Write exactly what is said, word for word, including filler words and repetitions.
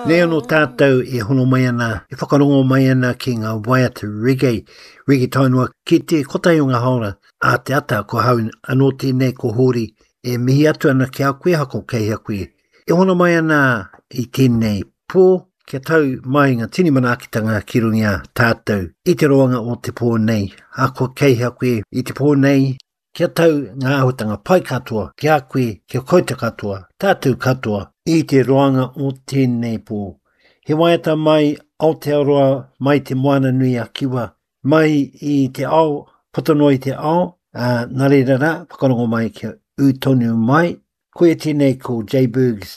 Leo no tātou e hono mai ana, e whakarongo mai ana ki ngā waiata reggae, reggae tainua ki te kotai o ngā haora, a te ata ko hau anō tēnei ko hori, e mihi atu ana ki a koe hako kei a koe. E hono mai ana i tēnei pō, kia tau mai ngā tini manaakitanga ki rungi a tātou, i te roanga o te pō nei, a koe kei a koe i te pō nei, kia tau ngā ahutanga pai katoa, kia koe, kia koita katoa, tātou katoa, i te roanga o tēnei pō. He waiata mai Aotearoa mai te moana nui a kiwa, mai i te ao, potono i te ao, uh, nā reira rā, whakarongo mai kia utonu mai, koe tēnei ko J-Bergs